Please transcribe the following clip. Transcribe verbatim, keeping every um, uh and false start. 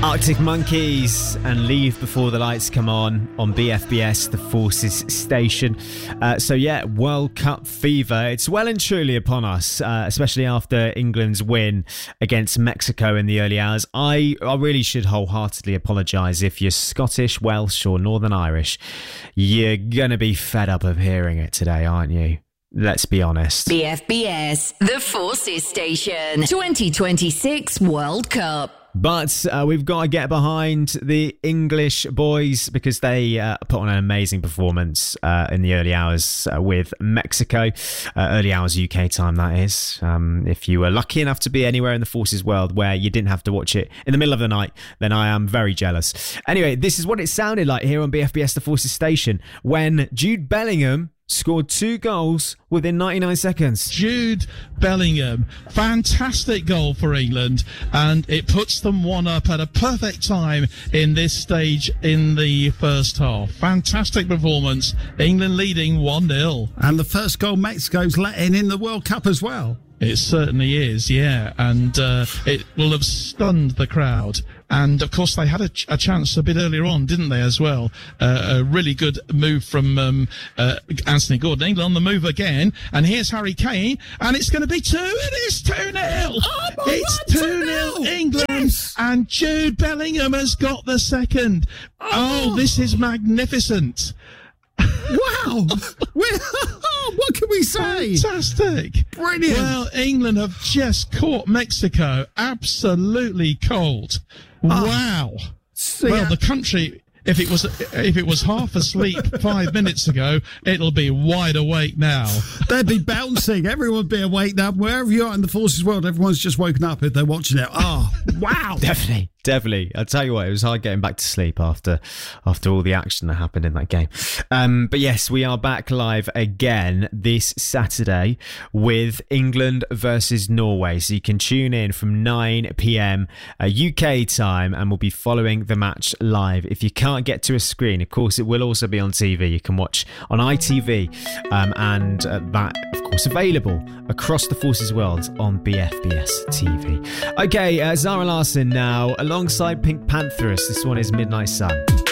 Arctic Monkeys and Leave Before the Lights Come On on B F B S, the Forces station. Uh, so yeah, World Cup fever. It's well and truly upon us, uh, especially after England's win against Mexico in the early hours. I, I really should wholeheartedly apologise if you're Scottish, Welsh or Northern Irish. You're going to be fed up of hearing it today, aren't you? Let's be honest. B F B S, the Forces station. twenty twenty-six World Cup. But uh, we've got to get behind the English boys because they uh, put on an amazing performance uh, in the early hours uh, with Mexico. Uh, early hours U K time, that is. Um, if you were lucky enough to be anywhere in the Forces world where you didn't have to watch it in the middle of the night, then I am very jealous. Anyway, this is what it sounded like here on B F B S, the Forces station, when Jude Bellingham scored two goals within ninety-nine seconds. Jude Bellingham, fantastic goal for England, and it puts them one up at a perfect time in this stage in the first half. Fantastic performance. England leading one nil. And the first goal Mexico's let in in the World Cup as well. It certainly is, yeah, and uh, it will have stunned the crowd. And, of course, they had a, ch- a chance a bit earlier on, didn't they, as well? Uh, a really good move from um, uh, Anthony Gordon. England on the move again. And here's Harry Kane. And it's going to be two. It is two nil. Oh, it's two nil England. Yes. And Jude Bellingham has got the second. Oh, oh this is magnificent. Wow. What can we say? Fantastic. Brilliant. Well, England have just caught Mexico absolutely cold. Oh. Wow. See, well, the country, if it was if it was half asleep five minutes ago, it'll be wide awake now. They'd be bouncing. Everyone would be awake now. Wherever you are in the Forces world, everyone's just woken up if they're watching it. Oh, wow. Definitely. Definitely. I'll tell you what, it was hard getting back to sleep after after all the action that happened in that game. Um, but yes, we are back live again this Saturday with England versus Norway. So you can tune in from nine p.m. Uh, U K time and we'll be following the match live. If you can't get to a screen, of course, it will also be on T V. You can watch on I T V um, and uh, that, of course, available across the Forces world on B F B S T V. Okay, uh, Zara Larsson now, alongside Pink Pantheress. This one is Midnight Sun.